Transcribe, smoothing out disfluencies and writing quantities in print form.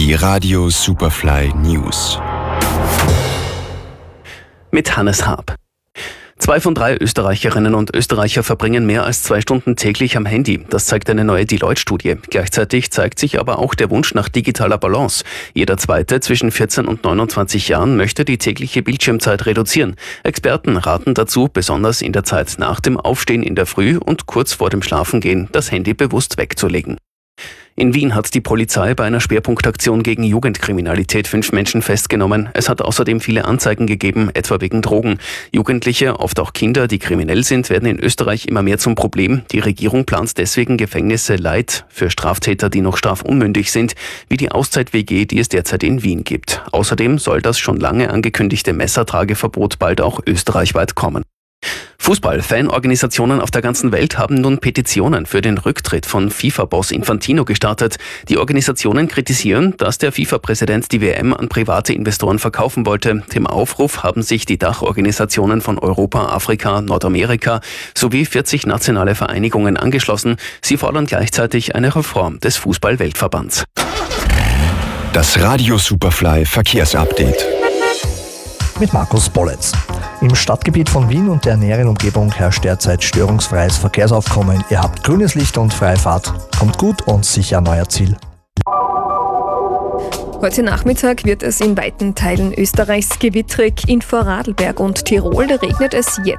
Die Radio Superfly News. Mit Hannes Haab. 2 von 3 Österreicherinnen und Österreicher verbringen mehr als 2 Stunden täglich am Handy. Das zeigt eine neue Deloitte-Studie. Gleichzeitig zeigt sich aber auch der Wunsch nach digitaler Balance. Jeder Zweite zwischen 14 und 29 Jahren möchte die tägliche Bildschirmzeit reduzieren. Experten raten dazu, besonders in der Zeit nach dem Aufstehen in der Früh und kurz vor dem Schlafengehen das Handy bewusst wegzulegen. In Wien hat die Polizei bei einer Schwerpunktaktion gegen Jugendkriminalität 5 Menschen festgenommen. Es hat außerdem viele Anzeigen gegeben, etwa wegen Drogen. Jugendliche, oft auch Kinder, die kriminell sind, werden in Österreich immer mehr zum Problem. Die Regierung plant deswegen Gefängnisse light für Straftäter, die noch strafunmündig sind, wie die Auszeit-WG, die es derzeit in Wien gibt. Außerdem soll das schon lange angekündigte Messertrageverbot bald auch österreichweit kommen. Fußball-Fanorganisationen auf der ganzen Welt haben nun Petitionen für den Rücktritt von FIFA-Boss Infantino gestartet. Die Organisationen kritisieren, dass der FIFA-Präsident die WM an private Investoren verkaufen wollte. Dem Aufruf haben sich die Dachorganisationen von Europa, Afrika, Nordamerika sowie 40 nationale Vereinigungen angeschlossen. Sie fordern gleichzeitig eine Reform des Fußball-Weltverbands. Das Radio Superfly Verkehrsupdate. Mit Markus Bolletz. Im Stadtgebiet von Wien und der näheren Umgebung herrscht derzeit störungsfreies Verkehrsaufkommen. Ihr habt grünes Licht und freie Fahrt. Kommt gut und sicher an euer Ziel. Heute Nachmittag wird es in weiten Teilen Österreichs gewitterig. In Vorarlberg und Tirol regnet es jetzt